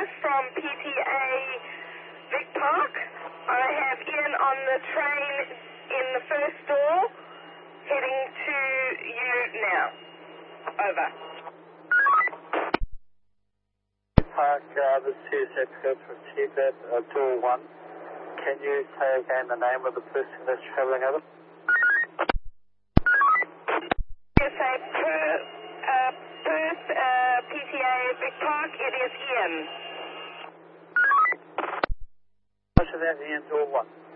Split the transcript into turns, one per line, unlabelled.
Perth from PTA Vic Park. I have Ian on the train in the first door, heading to you now. Over.
Park, this is Edgar from TBET, door 1. Can you say again the name of the person that's travelling over?
Yes, Perth, PTA Vic Park, it is Ian.
Roger that, Ian, door 1.